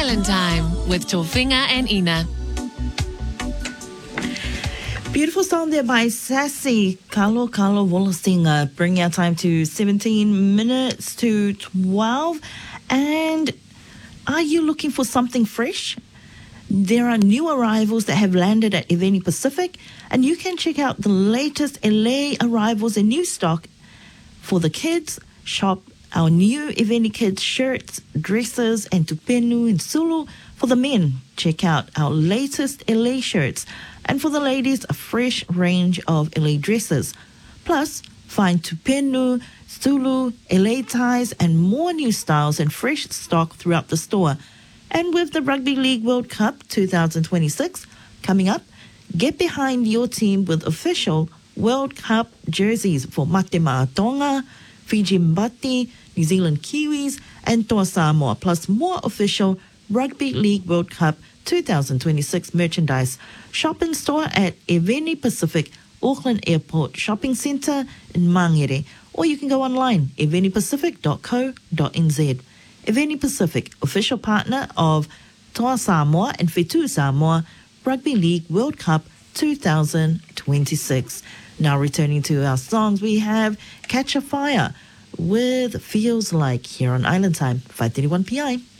Island Time with Tofinga and Ina. Beautiful song there by Sassy, Carlo Wollersinger, bringing our time to 17 minutes to 12. And are you looking for something fresh? There are new arrivals that have landed at Eveni Pacific, and you can check out the latest LA arrivals and new stock for the kids. Shop our new Eveni Kids shirts, dresses, and tupenu and sulu. For the men, check out our latest LA shirts. And for the ladies, a fresh range of LA dresses. Plus, find tupenu, sulu, LA ties, and more new styles and fresh stock throughout the store. And with the Rugby League World Cup 2026 coming up, get behind your team with official World Cup jerseys for Mate Ma'a Tonga, Fiji Mbati, New Zealand Kiwis, and Toa Samoa, plus more official Rugby League World Cup 2026 merchandise. Shop in store at Eveni Pacific, Auckland Airport Shopping Centre in Mangere, or you can go online, evenipacific.co.nz. Eveni Pacific, official partner of Toa Samoa and Whetū Samoa Rugby League World Cup 2026. Now returning to our songs, we have Catch a Fire with Feels Like here on Island Time, 5:31 p.m.